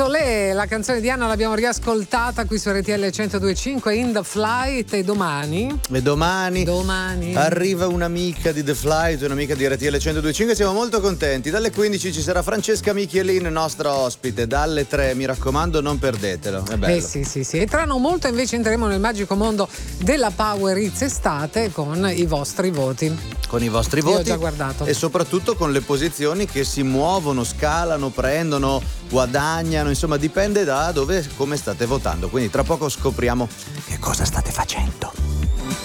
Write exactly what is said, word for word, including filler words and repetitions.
Désolé, la canzone di Anna l'abbiamo riascoltata qui su R T L centodue e cinque in The Flight. E domani? E domani, domani arriva un'amica di The Flight, un'amica di R T L centodue e cinque. Siamo molto contenti. Dalle quindici ci sarà Francesca Michelin, nostra ospite. Dalle tre, mi raccomando, non perdetelo. È bello. Eh sì, sì, sì. E tra non molto invece entreremo nel magico mondo della Power Hits estate con i vostri voti. Con i vostri Io voti. ho già guardato. E soprattutto con le posizioni che si muovono, scalano, prendono, guadagnano, insomma dipende da dove, come state votando. Quindi tra poco scopriamo che cosa state facendo.